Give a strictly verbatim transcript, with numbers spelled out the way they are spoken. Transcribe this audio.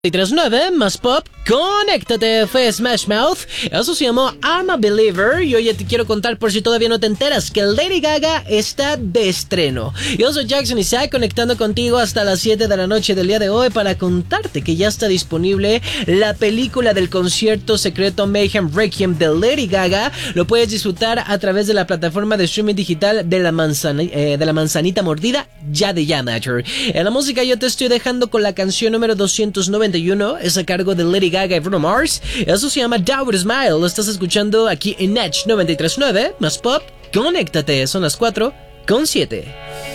tres nueve más pop, conéctate, fue Smash Mouth. Eso se llamó I'm a Believer. Y hoy te quiero contar, por si todavía no te enteras, que Lady Gaga está de estreno. Yo soy Jackson Isaac, conectando contigo hasta las siete de la noche del día de hoy para contarte que ya está disponible la película del concierto secreto Mayhem Requiem de Lady Gaga. Lo puedes disfrutar a través de la plataforma de streaming digital de la, manzana, eh, de la manzanita mordida, ya de Yamator. En la música yo te estoy dejando con la canción número doscientos noventa y uno, es a cargo de Lady Gaga y Bruno Mars. Eso se llama Downward Smile. Lo estás escuchando aquí en Edge noventa y tres punto nueve más pop. Conéctate, son las cuatro con siete.